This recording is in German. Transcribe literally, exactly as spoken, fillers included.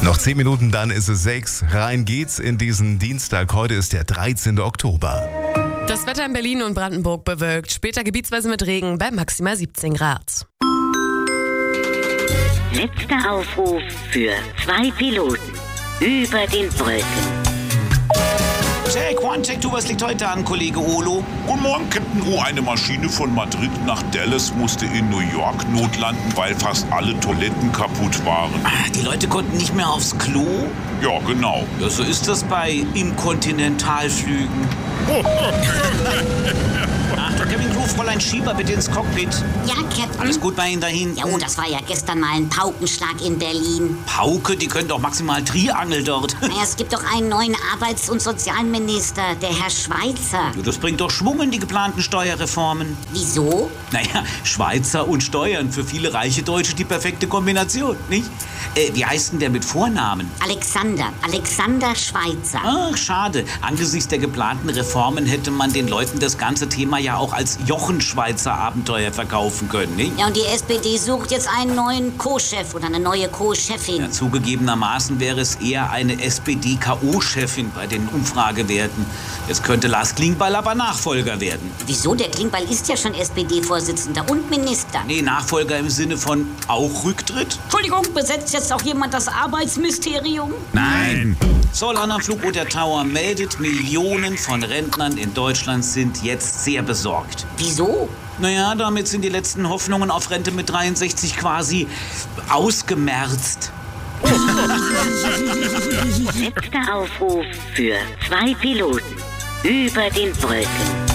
Noch zehn Minuten, dann ist es sechs. Rein geht's in diesen Dienstag. Heute ist der dreizehnte Oktober. Das Wetter in Berlin und Brandenburg bewölkt. Später gebietsweise mit Regen bei maximal siebzehn Grad. Letzter Aufruf für zwei Piloten über den Wolken. Check, one, check, two, was liegt heute an, Kollege Olo? Guten Morgen, Captain O. Eine Maschine von Madrid nach Dallas musste in New York notlanden, weil fast alle Toiletten kaputt waren. Ah, die Leute konnten nicht mehr aufs Klo? Ja, genau. Ja, so ist das bei Inkontinentalflügen. Achtung, Kevin Crew, Fräulein Schieber, bitte ins Cockpit. Ja, Captain. Alles gut bei Ihnen dahin? Ja, oh, das war ja gestern mal ein Paukenschlag in Berlin. Pauke, die können doch maximal Triangel dort. Naja, es gibt doch einen neuen Arbeits- und Sozialminister, der Herr Schweitzer. Das bringt doch Schwung in die geplanten Steuerreformen. Wieso? Naja, Schweizer und Steuern, für viele reiche Deutsche die perfekte Kombination, nicht? Äh, wie heißt denn der mit Vornamen? Alexander. Alexander Schweitzer. Ach, schade. Angesichts der geplanten Reformen hätte man den Leuten das ganze Thema ja auch als Jochen-Schweizer Abenteuer verkaufen können, nicht? Ja, und die S P D sucht jetzt einen neuen Co-Chef oder eine neue Co-Chefin. Ja, zugegebenermaßen wäre es eher eine S P D-K O-Chefin bei den Umfragewerten. Jetzt könnte Lars Klingbeil aber Nachfolger werden. Wieso? Der Klingbeil ist ja schon S P D-Vorsitzender und Minister. Nee, Nachfolger im Sinne von auch Rücktritt? Entschuldigung, besetzt jetzt auch jemand das Arbeitsmysterium? Nein. Zollern am Flugroter Tower meldet, Millionen von Rentnern in Deutschland sind jetzt sehr besorgt. Wieso? Naja, damit sind die letzten Hoffnungen auf Rente mit dreiundsechzig quasi ausgemerzt. Letzter Aufruf für zwei Piloten über den Wolken.